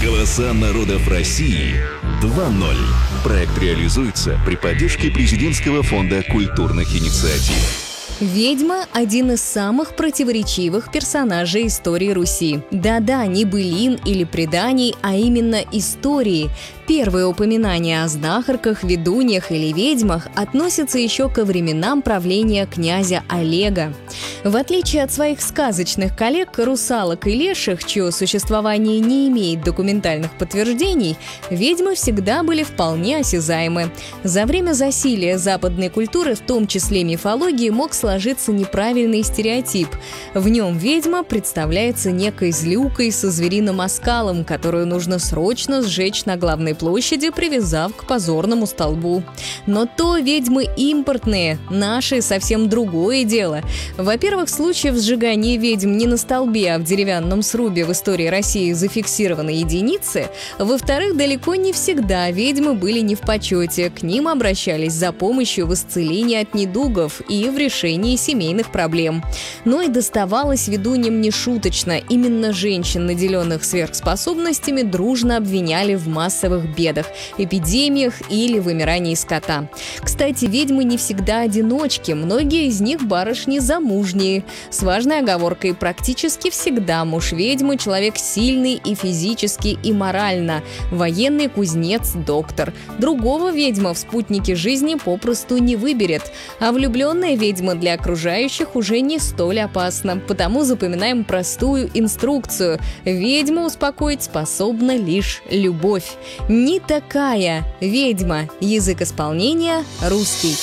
Голоса народов России 2.0. Проект реализуется при поддержке Президентского фонда культурных инициатив. Ведьма – один из самых противоречивых персонажей истории Руси. Да-да, не былин или преданий, а именно истории. Первые упоминания о знахарках, ведуньях или ведьмах относятся еще ко временам правления князя Олега. В отличие от своих сказочных коллег, русалок и леших, чье существование не имеет документальных подтверждений, ведьмы всегда были вполне осязаемы. За время засилия западной культуры, в том числе мифологии, мог сложиться неправильный стереотип. В нем ведьма представляется некой злюкой со звериным оскалом, которую нужно срочно сжечь на главной площади, привязав к позорному столбу. Но то ведьмы импортные, наши совсем другое дело. Во-первых, случаев сжигания ведьм не на столбе, а в деревянном срубе в истории России зафиксированы единицы. Во-вторых, далеко не всегда ведьмы были не в почете. К ним обращались за помощью в исцелении от недугов и в решении семейных проблем. Но и доставалось ведуньям нешуточно. Именно женщин, наделенных сверхспособностями, дружно обвиняли в массовых бедах, эпидемиях или вымирании скота. Кстати, ведьмы не всегда одиночки, многие из них барышни замужние. С важной оговоркой: практически всегда муж ведьмы – человек сильный и физически, и морально, военный, кузнец, доктор. Другого ведьма в спутнике жизни попросту не выберет. А влюбленная ведьма для окружающих уже не столь опасна. Потому запоминаем простую инструкцию: ведьму успокоить способна лишь любовь. Не такая ведьма. Язык исполнения – русский.